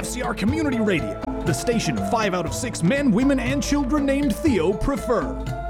FCR Community Radio, the station 5 out of 6 men, women, and children named Theo prefer.